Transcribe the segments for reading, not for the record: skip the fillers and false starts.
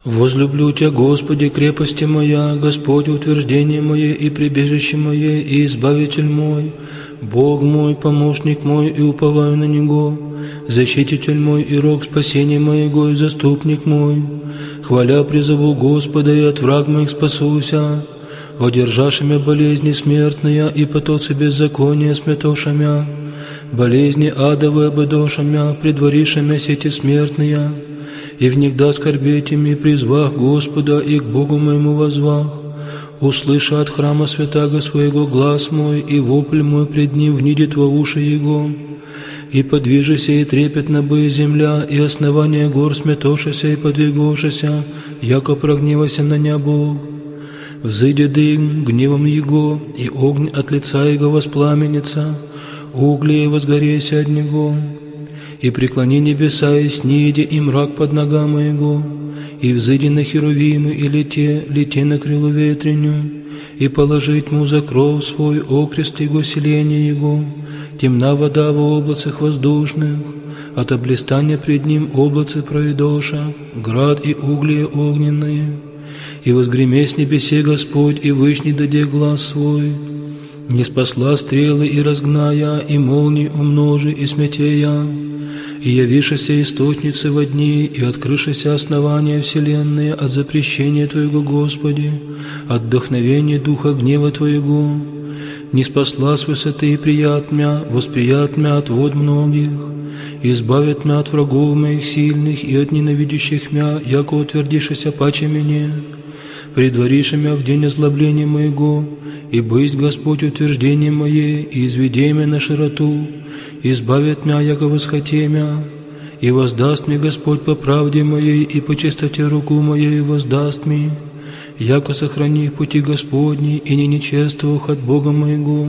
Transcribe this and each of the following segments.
Возлюблю Тебя, Господи, крепости моя, Господь, утверждение мое и прибежище мое, и избавитель мой, Бог мой, помощник мой, и уповаю на Него, защититель мой и рог спасения моего, и заступник мой. Хваля призову Господа, и от враг моих спасуся, одержавшими болезни смертные, и потоцы беззакония сметошамя, болезни адовые обыдошамя, предварившими сети смертные, и внегда скорбеть ими, призвах Господа, и к Богу моему возвах. Услыша от храма святаго своего глас мой, и вопль мой пред ним внидет во уши Его. И подвижися, и трепетна бы земля, и основание гор сметошися, и подвигошися, яко прогневася на ня Бог. Взыдет дым гневом Его, и огонь от лица Его воспламенится, угли возгореся от Него. И преклони небеса, и снеди, и мрак под нога моего, и взыди на херувимы, и лети на крылу ветреню, и положить му за кров свой окрест Его селения Его, темна вода в облацах воздушных, от облистания пред Ним облацы пройдоша, град и угли огненные, и возгреме с небесе Господь, и вышни даде глаз свой, не спасла стрелы и разгная, и молнии умножи и смятея, и явишися источницы во дни, и открышися основания вселенные от запрещения Твоего, Господи, от вдохновения духа гнева Твоего. Не спасла с высоты и прият мя, восприят мя от вод многих, и избавит мя от врагов моих сильных и от ненавидящих мя, яко утвердишися паче мне, предвариши мя в день озлобления моего, и бысть Господь утверждение мое, и изведи мя на широту, избавит мя, яко восхоте мя, и воздаст мне Господь по правде моей, и по чистоте руку моей воздаст мне, яко сохрани пути Господни, и не нечествовах от Бога моего,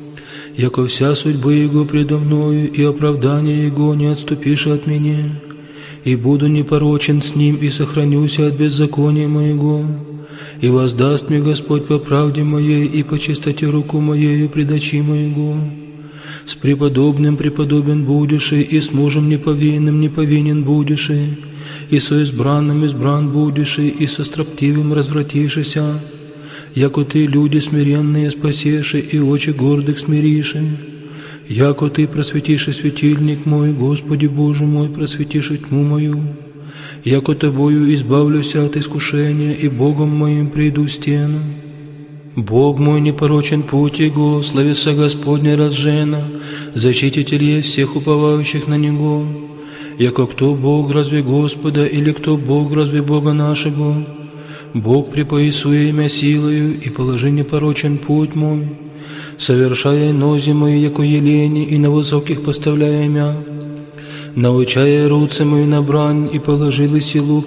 яко вся судьба Его предо мною, и оправдание Его не отступишь от меня, и буду непорочен с Ним, и сохранюся от беззакония моего, и воздаст мне Господь по правде моей, и по чистоте руку моею пред очи моего. С преподобным преподобен будешь, и с мужем неповинным неповинен будешь, и со избранным избран будешь, и со строптивым развратишься, яко ты люди смиренные спасешь, и очи гордых смиришь, яко ты просветишь светильник мой, Господи Боже мой, просветишь тьму мою, яко тобою избавлюся от искушения, и Богом моим приду стену. Бог мой непорочен путь Его, славится Господня разжена, защититель есть всех уповающих на Него. Яко кто Бог разве Господа, или кто Бог разве Бога нашего? Бог припоясуя имя силою, и положи непорочен путь мой, совершая нози мои, яко елени, и на высоких поставляя мя. Научая руцы мои на брань, и положили силу